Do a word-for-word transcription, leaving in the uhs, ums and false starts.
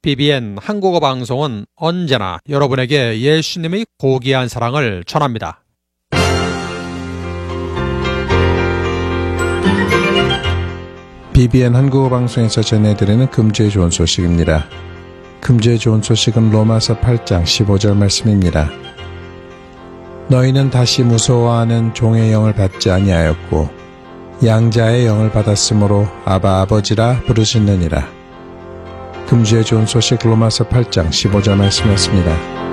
비비엔 한국어 방송은 언제나 여러분에게 예수님의 고귀한 사랑을 전합니다. 비비엔 한국어 방송에서 전해드리는 금주의 좋은 소식입니다. 금주의 좋은 소식은 로마서 팔 장 십오 절 말씀입니다. 너희는 다시 무서워하는 종의 영을 받지 아니하였고 양자의 영을 받았으므로 아바 아버지라 부르시느니라. 금주의 좋은 소식 로마서 팔 장 십오 절 말씀이었습니다.